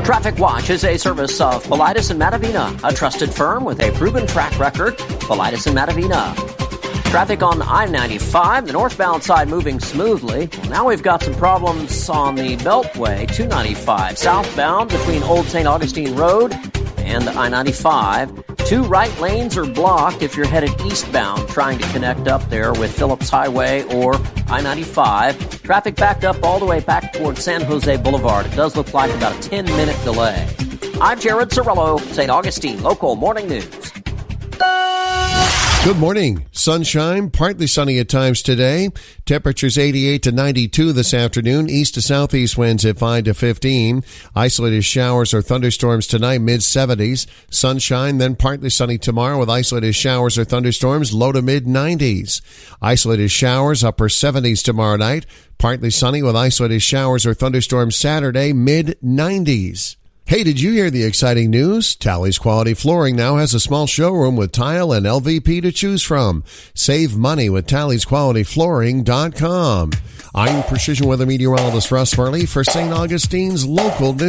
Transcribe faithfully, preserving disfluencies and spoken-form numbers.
Traffic Watch is a service of Paulides and Matavina, a trusted firm with a proven track record. Paulides and Matavina. Traffic on I ninety-five, the northbound side moving smoothly. Well, now we've got some problems on the Beltway, two ninety-five, southbound between Old Saint Augustine Road and I ninety-five. Two right lanes are blocked if you're headed eastbound, trying to connect up there with Phillips Highway or I ninety-five. Traffic backed up all the way back towards San Jose Boulevard. It does look like about a ten-minute delay. I'm Jared Cirillo, Saint Augustine Local Morning News. Good morning. Sunshine, partly sunny at times today. Temperatures eighty-eight to ninety-two this afternoon. East to southeast winds at five to fifteen. Isolated showers or thunderstorms tonight, mid seventies. Sunshine, then partly sunny tomorrow with isolated showers or thunderstorms, low to mid nineties. Isolated showers, upper seventies tomorrow night. Partly sunny with isolated showers or thunderstorms Saturday, mid nineties. Hey, did you hear the exciting news? Tally's Quality Flooring now has a small showroom with tile and L V P to choose from. Save money with Tally's Quality Flooring dot com. I'm Precision Weather Meteorologist Russ Farley for Saint Augustine's Local News.